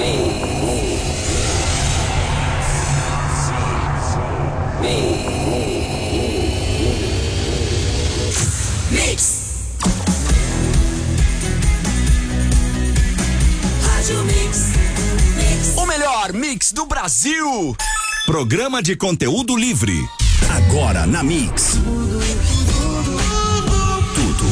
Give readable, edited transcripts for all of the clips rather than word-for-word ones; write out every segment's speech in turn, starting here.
Mix. Rádio Mix. O melhor mix do Brasil. Programa de conteúdo livre. Agora na Mix. Tudo.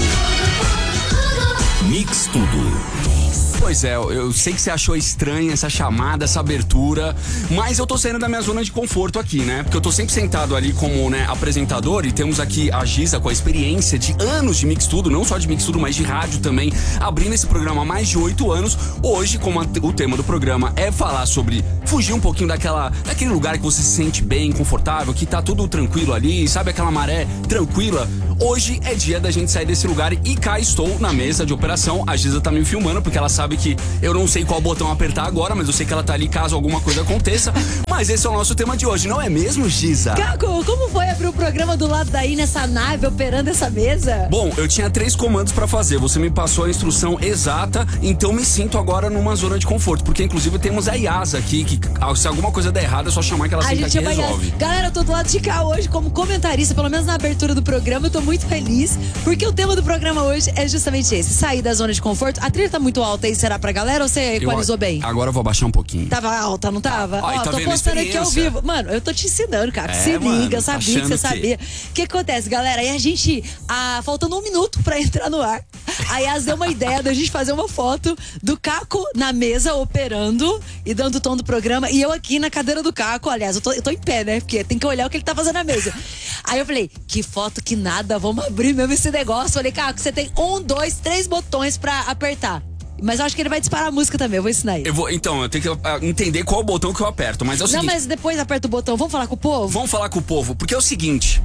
Mix Tudo. Pois é, eu sei que você achou estranha essa chamada, essa abertura, mas eu tô saindo da minha zona de conforto aqui, né? Porque eu tô sempre sentado ali como, né, apresentador, e temos aqui a Giza com a experiência de anos de Mix Tudo, não só de Mix Tudo, mas de rádio também, abrindo esse programa há mais de 8 anos. Hoje, como o tema do programa é falar sobre fugir um pouquinho daquele lugar que você se sente bem, confortável, que tá tudo tranquilo ali, sabe aquela maré tranquila? Hoje é dia da gente sair desse lugar e cá estou na mesa de operação. A Giza tá me filmando porque ela sabe que eu não sei qual botão apertar agora, mas eu sei que ela tá ali caso alguma coisa aconteça. Mas esse é o nosso tema de hoje, não é mesmo, Giza? Caco, como foi abrir o programa do lado daí nessa nave operando essa mesa? Bom, eu tinha 3 comandos pra fazer. Você me passou a instrução exata, então me sinto agora numa zona de conforto. Porque inclusive temos a Yasa aqui, que se alguma coisa der errado é só chamar que ela senta aqui e resolve. Galera, eu tô do lado de cá hoje como comentarista, pelo menos na abertura do programa. Eu tô muito feliz, porque o tema do programa hoje é justamente esse: sair da zona de conforto. A trilha tá muito alta aí, será pra galera ou você equalizou bem? Agora eu vou abaixar um pouquinho. Tava alta, não tava? Ó, tô postando aqui ao vivo. Mano, eu tô te ensinando, cara. Se liga, eu sabia que você sabia. O que acontece, galera? Aí a gente, faltando 1 minuto pra entrar no ar, a Yas deu uma ideia da gente fazer uma foto do Caco na mesa operando e dando o tom do programa, e eu aqui na cadeira do Caco. Aliás, eu tô em pé, né? Porque tem que olhar o que ele tá fazendo na mesa. Aí eu falei, que foto que nada, vamos abrir mesmo esse negócio. Falei, Caco, você tem 1, 2, 3 botões pra apertar. Mas eu acho que ele vai disparar a música também, eu vou ensinar ele. Então, eu tenho que entender qual botão que eu aperto, mas é o seguinte... Não, mas depois aperta o botão, vamos falar com o povo? Vamos falar com o povo, porque é o seguinte...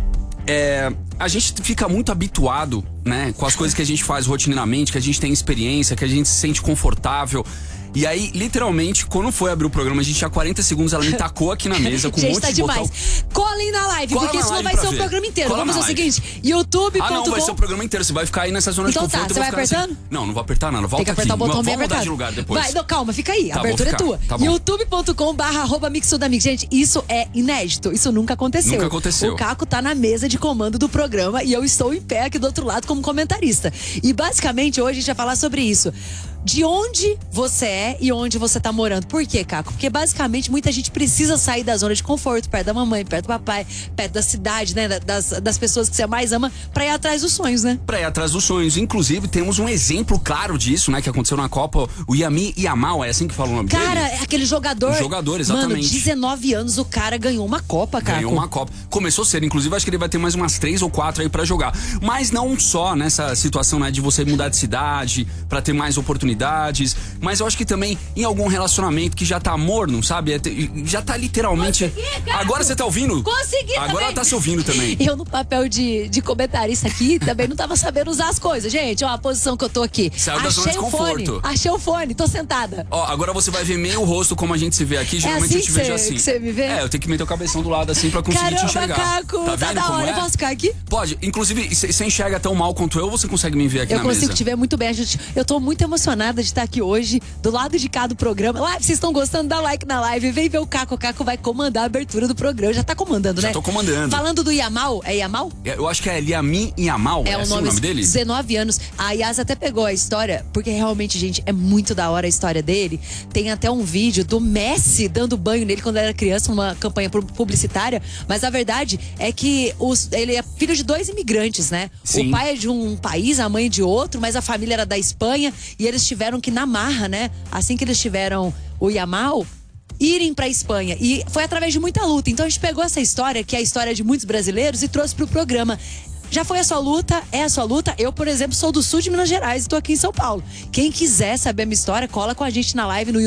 a gente fica muito habituado, né, com as coisas que a gente faz rotineiramente, que a gente tem experiência, que a gente se sente confortável. E aí, literalmente, quando foi abrir o programa, a gente tinha 40 segundos, ela me tacou aqui na mesa com um monte de botão. Colhem na live, porque isso não vai ser o programa inteiro. Vamos fazer o seguinte, youtube.com... não, vai ser o programa inteiro, você vai ficar aí nessa zona de conforto. Então tá, você vai apertando? Assim. Não vou apertar nada, volta aqui. Tem que apertar o botão bem apertado. Vamos mudar de lugar depois. Vai, não, calma, fica aí, a abertura é tua. Tá youtube.com/mixtudamix. Gente, isso é inédito, isso nunca aconteceu. Nunca aconteceu. O Caco tá na mesa de comando do programa e eu estou em pé aqui do outro lado como comentarista. E basicamente hoje a gente vai falar sobre isso. De onde você é e onde você tá morando. Por quê, Caco? Porque basicamente muita gente precisa sair da zona de conforto, perto da mamãe, perto do papai, perto da cidade, né? Das pessoas que você mais ama, pra ir atrás dos sonhos, né? Pra ir atrás dos sonhos. Inclusive, temos um exemplo claro disso, né? Que aconteceu na Copa, o Yami Yamal, é assim que fala o nome dele? Cara, é aquele jogador. O jogador, exatamente. Mano, 19 anos, o cara ganhou uma Copa, Caco. Ganhou uma Copa. Começou cedo, inclusive acho que ele vai ter mais umas 3 ou 4 aí pra jogar. Mas não só nessa situação, né? De você mudar de cidade, pra ter mais oportunidades. Mas eu acho que também em algum relacionamento que já tá morno, sabe? Já tá literalmente... Consegui, agora você tá ouvindo? Consegui agora também. Ela tá se ouvindo também. Eu no papel de comentarista aqui também não tava sabendo usar as coisas. Gente, ó, a posição que eu tô aqui. Saiu da zona de conforto. Achei o fone, tô sentada. Ó, agora você vai ver meio o rosto como a gente se vê aqui. Geralmente assim eu te vejo assim. Que você me vê? Eu tenho que meter o cabeção do lado assim pra conseguir te enxergar. Caco, tá vendo da como hora. é? Eu posso ficar aqui? Pode. Inclusive, você enxerga tão mal quanto eu ou você consegue me ver aqui na mesa? Eu consigo te ver muito bem. Eu tô muito emocionada de estar aqui hoje, do lado de cá do programa. Lá, vocês estão gostando? Dá like na live. Vem ver o Caco. O Caco vai comandar a abertura do programa. Já tá comandando, né? Já tô comandando. Falando do Yamal, é Yamal? Eu acho que é Yami Yamal. É assim o nome dele? 19 anos. A Yas até pegou a história, porque realmente, gente, é muito da hora a história dele. Tem até um vídeo do Messi dando banho nele quando ele era criança, numa campanha publicitária. Mas a verdade é que ele é filho de 2 imigrantes, né? Sim. O pai é de um país, a mãe de outro, mas a família era da Espanha. E eles tiveram que, na marra, né? Assim que eles tiveram o Yamal, irem pra Espanha. E foi através de muita luta. Então a gente pegou essa história, que é a história de muitos brasileiros, e trouxe pro programa. Já foi a sua luta? É a sua luta? Eu, por exemplo, sou do sul de Minas Gerais e tô aqui em São Paulo. Quem quiser saber a minha história, cola com a gente na live no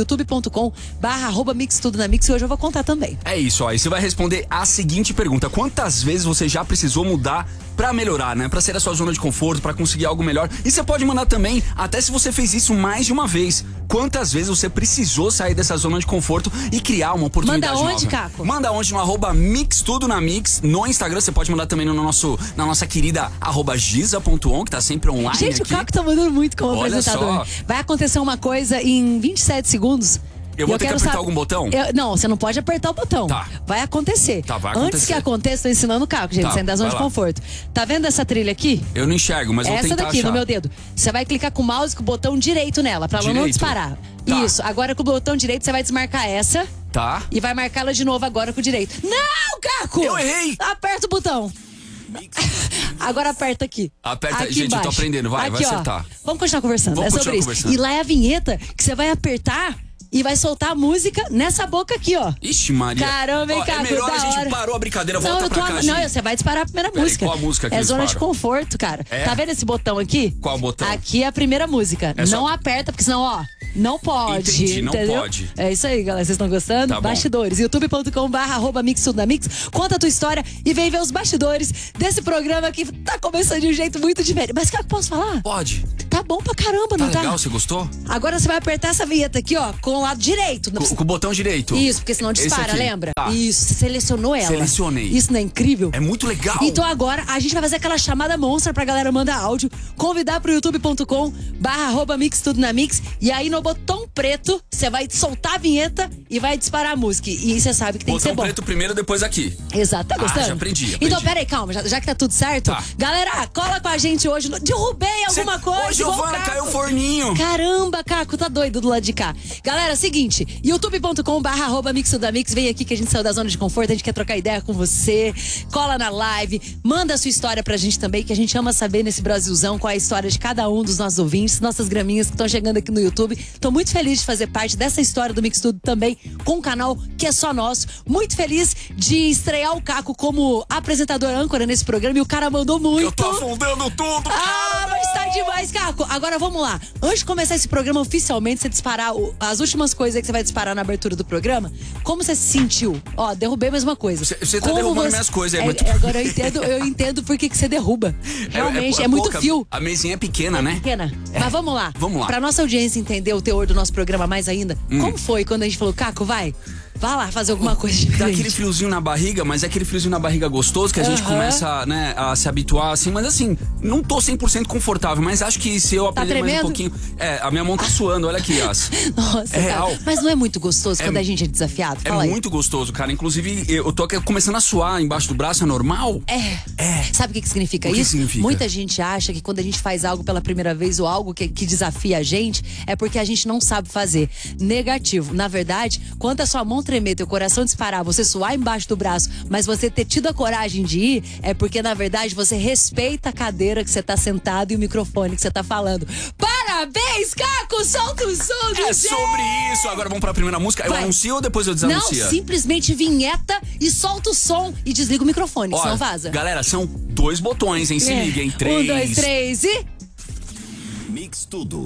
youtube.com/mixtudonamix, e hoje eu vou contar também. É isso, ó. E você vai responder a seguinte pergunta: quantas vezes você já precisou mudar pra melhorar, né? Pra sair da sua zona de conforto, pra conseguir algo melhor? E você pode mandar também, até se você fez isso mais de uma vez. Quantas vezes você precisou sair dessa zona de conforto e criar uma oportunidade nova? Manda onde, Caco? Manda onde? No @mixtudonamix. No Instagram, você pode mandar também na nossa querida @giza.on, que tá sempre online. Gente, aqui. O Caco tá mandando muito como Olha apresentador. só. Vai acontecer uma coisa em 27 segundos. Eu vou ter que apertar algum botão? Não, você não pode apertar o botão. Tá. Vai acontecer. Tá, vai acontecer. Antes que aconteça, tô ensinando o Caco, gente, Tá, saindo da zona vai de lá. conforto. Tá vendo essa trilha aqui? Eu não enxergo, mas vou Essa tentar daqui, achar. no meu dedo. Você vai clicar com o mouse com o botão direito nela, pra ela não Direito? disparar. Tá. Isso. Agora com o botão direito, você vai desmarcar essa. Tá. E vai marcá-la de novo agora com o direito. Não, Caco! Eu errei! Aperta o botão. Agora aperta aqui. Aperta, aqui gente, embaixo. eu tô aprendendo, vai aqui, acertar. Vamos continuar conversando, Vamos é sobre continuar isso. conversando. E lá é a vinheta que você vai apertar e vai soltar a música nessa boca aqui, ó. Ixi, Maria. Caramba, hein, Ó, Caco, é melhor da a gente hora. parou a brincadeira, Não, volta eu pra tô cá, Não, gente. você vai disparar a primeira Peraí, música. qual a música que é eu zona de disparo? conforto, cara. É? Tá vendo esse botão aqui? Qual botão? Aqui é a primeira música. É só- Não aperta, porque senão, ó, não pode. Entendi, não entendeu? pode. É isso aí, galera. Vocês estão gostando? Tá bom. Bastidores. youtube.com/mix tudo na mix. Conta a tua história e vem ver os bastidores desse programa que tá começando de um jeito muito diferente. Mas, cara, posso falar? Pode. Tá bom pra caramba, Tá não tá? legal, você gostou? Agora você vai apertar essa vinheta aqui, ó, com o lado direito. Não Com o botão direito. Isso, porque senão Esse dispara, aqui. lembra? Tá. Isso, você selecionou ela. Selecionei. Isso não é incrível? É muito legal. Então agora a gente vai fazer aquela chamada monstra pra galera mandar áudio, convidar pro youtube.com/mix tudo na mix, e aí no botão preto você vai soltar a vinheta e vai disparar a música. E você sabe que tem que ser Botão bom. preto primeiro, depois aqui. Exato, tá gostando? já aprendi. Então, peraí, calma, já que tá tudo certo, Tá. galera, cola com a gente hoje. Derrubei alguma coisa. Ô, Giovana, igual o Caco. caiu o forninho. Caramba, Caco, tá doido do lado de cá. Galera, seguinte, youtube.com/mix tudo na mix, vem aqui que a gente saiu da zona de conforto, a gente quer trocar ideia com você. Cola na live, manda a sua história pra gente também, que a gente ama saber nesse Brasilzão qual é a história de cada um dos nossos ouvintes, nossas graminhas que estão chegando aqui no YouTube. Tô muito feliz de fazer parte dessa história do Mix Tudo também, com um canal que é só nosso. Muito feliz de estrear o Caco como apresentador âncora nesse programa e o cara mandou muito. Eu tô afundando tudo, Ah, cara. mas tá demais, Caco. Agora vamos lá. Antes de começar esse programa oficialmente, você disparar as últimas coisas aí que você vai disparar na abertura do programa, como você se sentiu? Ó, derrubei mais uma coisa. Você tá derrubando minhas coisas, Agora eu entendo por que você derruba. Realmente, é muito pouca. fio. A mesinha é pequena, né? Pequena. Mas vamos lá. Vamos lá. Pra nossa audiência entender o teor do nosso programa mais ainda, como foi quando a gente falou, Caco, vai lá fazer alguma coisa Dá diferente. aquele friozinho na barriga, mas é aquele friozinho na barriga gostoso que a gente começa, né, a se habituar, assim. Mas assim, não tô 100% confortável, mas acho que se eu aprender mais um tremendo? pouquinho... a minha mão tá suando, olha aqui, Yas. Nossa, É cara. real. Mas não é muito gostoso quando a gente é desafiado? É Fala aí. muito gostoso, cara. Inclusive, eu tô começando a suar embaixo do braço, é normal? Sabe o que significa O que isso? significa? Muita gente acha que quando a gente faz algo pela primeira vez ou algo que desafia a gente, é porque a gente não sabe fazer. Negativo. Na verdade, quando a sua mão tremer, teu coração disparar, você suar embaixo do braço, mas você ter tido a coragem de ir, é porque, na verdade, você respeita a cadeira que você tá sentado e o microfone que você tá falando. Parabéns, Caco! Solta o som, É DJ! sobre isso. Agora vamos pra primeira música. Eu Vai. anuncio ou depois eu Não, desanuncio? simplesmente vinheta e solta o som e desliga o microfone, Ó, senão vaza. Galera, são 2 botões, hein? Se liguem. 1, 2, 3 e... Mix Tudo.